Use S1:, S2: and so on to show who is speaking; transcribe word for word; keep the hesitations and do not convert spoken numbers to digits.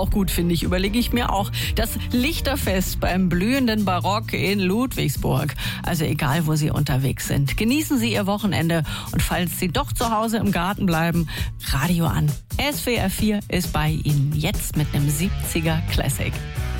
S1: auch gut, finde ich, überlege ich mir auch. Das Lichterfest beim blühenden Barock in Ludwigsburg. Also egal, wo Sie unterwegs sind. Genießen Sie Ihr Wochenende und falls Sie doch zu Hause im Garten bleiben, Radio an. S W R vier ist bei Ihnen jetzt mit einem siebziger Classic.